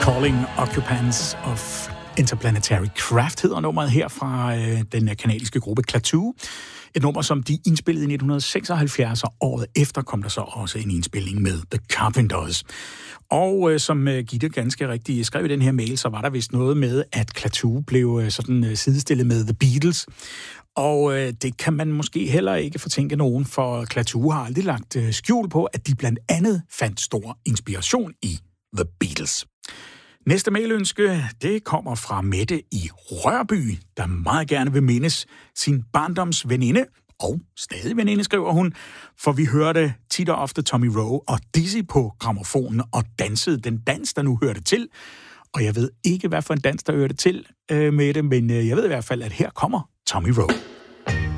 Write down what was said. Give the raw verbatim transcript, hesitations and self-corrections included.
Calling Occupants of Interplanetary Craft hedder nummeret her fra øh, den kanadiske gruppe Klaatu. Et nummer, som de indspillede i nitten seksoghalvfjerds, og året efter kom der så også en indspilning med The Carpenters. Og øh, som øh, Gitte ganske rigtigt skrev i den her mail, så var der vist noget med, at Klaatu blev øh, sådan øh, sidestillet med The Beatles. Og øh, det kan man måske heller ikke fortænke nogen, for Klaatu har aldrig lagt øh, skjul på, at de blandt andet fandt stor inspiration i The Beatles. Næste mailønske, det kommer fra Mette i Rørby, der meget gerne vil mindes sin barndoms veninde, og stadig veninde, skriver hun, for vi hørte tit og ofte Tommy Roe og Dizzy på grammofonen og dansede den dans, der nu hørte til. Og jeg ved ikke, hvad for en dans, der hørte til, øh, Mette, men øh, jeg ved i hvert fald, at her kommer Tommy Roe.